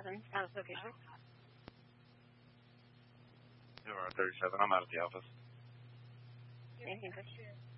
person. Location. November 37, I'm out at the office. Anything, push.